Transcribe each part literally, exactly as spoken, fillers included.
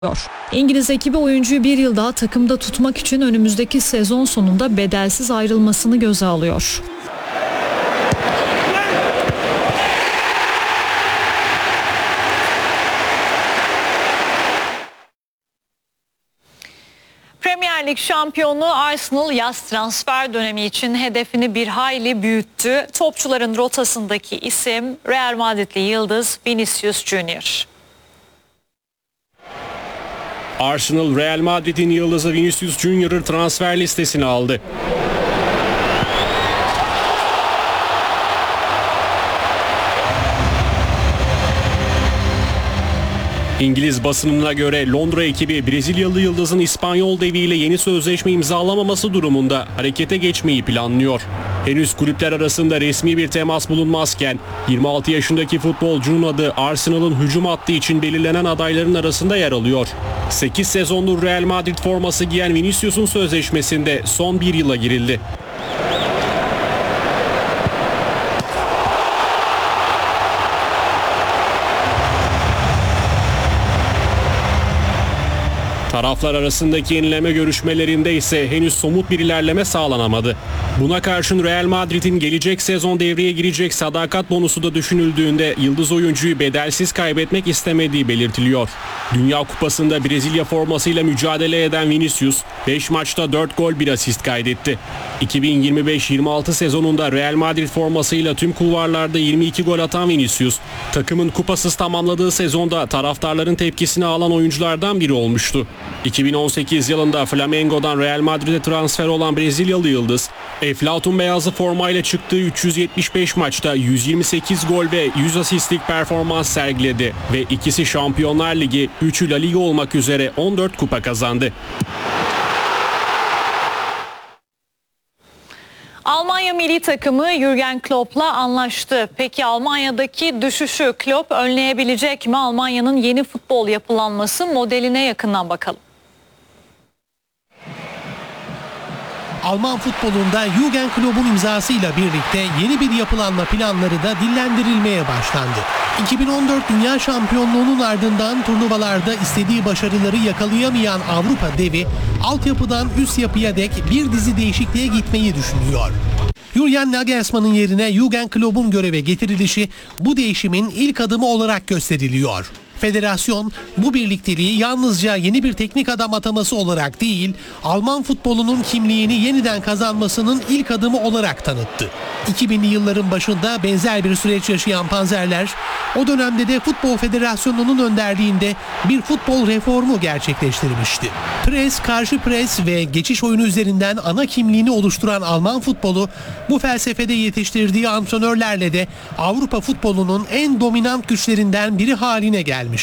İngiliz ekibi oyuncuyu bir yıl daha takımda tutmak için önümüzdeki sezon sonunda bedelsiz ayrılmasını göze alıyor. Premier Lig şampiyonu Arsenal yaz transfer dönemi için hedefini bir hayli büyüttü. Topçuların rotasındaki isim Real Madridli yıldız Vinicius Junior Arsenal, Real Madrid'in yıldızı Vinicius Junior'ı transfer listesine aldı. İngiliz basınına göre Londra ekibi Brezilyalı yıldızın İspanyol deviyle yeni sözleşme imzalamaması durumunda harekete geçmeyi planlıyor. Henüz kulüpler arasında resmi bir temas bulunmazken yirmi altı yaşındaki futbolcunun adı Arsenal'ın hücum hattı için belirlenen adayların arasında yer alıyor. sekiz sezondur Real Madrid forması giyen Vinicius'un sözleşmesinde son bir yıla girildi. Taraflar arasındaki yenileme görüşmelerinde ise henüz somut bir ilerleme sağlanamadı. Buna karşın Real Madrid'in gelecek sezon devreye girecek sadakat bonusu da düşünüldüğünde yıldız oyuncuyu bedelsiz kaybetmek istemediği belirtiliyor. Dünya Kupası'nda Brezilya formasıyla mücadele eden Vinicius beş maçta dört gol bir asist kaydetti. iki bin yirmi beş yirmi altı sezonunda Real Madrid formasıyla tüm kulvarlarda yirmi iki gol atan Vinicius, takımın kupasız tamamladığı sezonda taraftarların tepkisini alan oyunculardan biri olmuştu. iki bin on sekiz yılında Flamengo'dan Real Madrid'e transfer olan Brezilyalı yıldız, Eflatun beyazlı formayla çıktığı üç yüz yetmiş beş maçta yüz yirmi sekiz gol ve yüz asistlik performans sergiledi ve ikisi Şampiyonlar Ligi, üçü La Liga olmak üzere on dört kupa kazandı. Almanya milli takımı Jürgen Klopp'la anlaştı. Peki Almanya'daki düşüşü Klopp önleyebilecek mi? Almanya'nın yeni futbol yapılanması modeline yakından bakalım. Alman futbolunda Jürgen Klopp'un imzasıyla birlikte yeni bir yapılanma planları da dillendirilmeye başlandı. iki bin on dört Dünya Şampiyonluğu'nun ardından turnuvalarda istediği başarıları yakalayamayan Avrupa devi, altyapıdan üst yapıya dek bir dizi değişikliğe gitmeyi düşünüyor. Julian Nagelsmann'ın yerine Jürgen Klopp'un göreve getirilişi bu değişimin ilk adımı olarak gösteriliyor. Federasyon bu birlikteliği yalnızca yeni bir teknik adam ataması olarak değil, Alman futbolunun kimliğini yeniden kazanmasının ilk adımı olarak tanıttı. iki binli yılların başında benzer bir süreç yaşayan Panzerler, o dönemde de Futbol Federasyonu'nun önderliğinde bir futbol reformu gerçekleştirmişti. Pres, karşı pres ve geçiş oyunu üzerinden ana kimliğini oluşturan Alman futbolu, bu felsefede yetiştirdiği antrenörlerle de Avrupa futbolunun en dominant güçlerinden biri haline gelmişti.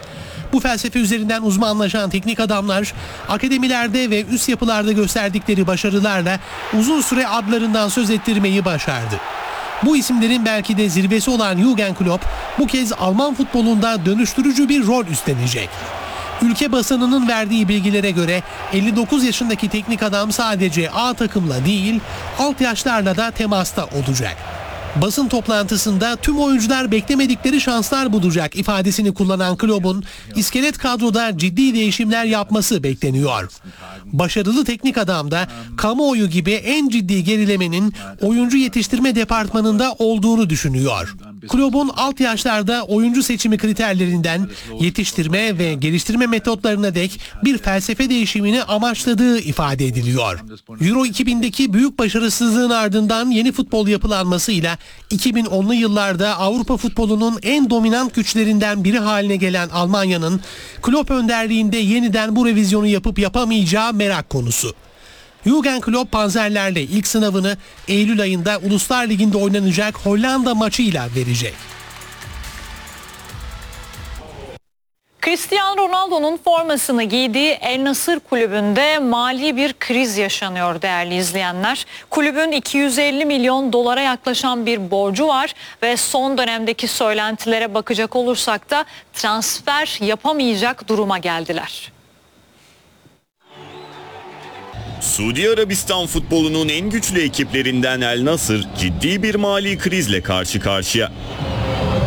Bu felsefe üzerinden uzmanlaşan teknik adamlar akademilerde ve üst yapılarda gösterdikleri başarılarla uzun süre adlarından söz ettirmeyi başardı. Bu isimlerin belki de zirvesi olan Jürgen Klopp bu kez Alman futbolunda dönüştürücü bir rol üstlenecek. Ülke basınının verdiği bilgilere göre elli dokuz yaşındaki teknik adam sadece A takımla değil, alt yaşlarla da temasta olacak. Basın toplantısında tüm oyuncular beklemedikleri şanslar bulacak ifadesini kullanan Klopp'un iskelet kadroda ciddi değişimler yapması bekleniyor. Başarılı teknik adam da kamuoyu gibi en ciddi gerilemenin oyuncu yetiştirme departmanında olduğunu düşünüyor. Klopp'un alt yaşlarda oyuncu seçimi kriterlerinden yetiştirme ve geliştirme metotlarına dek bir felsefe değişimini amaçladığı ifade ediliyor. Euro iki bindeki büyük başarısızlığın ardından yeni futbol yapılanmasıyla iki bin onlu yıllarda Avrupa futbolunun en dominant güçlerinden biri haline gelen Almanya'nın Klopp önderliğinde yeniden bu revizyonu yapıp yapamayacağı merak konusu. Jürgen Klopp Panzerlerle ilk sınavını Eylül ayında Uluslar Ligi'nde oynanacak Hollanda maçıyla verecek. Cristiano Ronaldo'nun formasını giydiği El Nassr kulübünde mali bir kriz yaşanıyor değerli izleyenler. Kulübün iki yüz elli milyon dolara yaklaşan bir borcu var ve son dönemdeki söylentilere bakacak olursak da transfer yapamayacak duruma geldiler. Suudi Arabistan futbolunun en güçlü ekiplerinden El Nassr ciddi bir mali krizle karşı karşıya.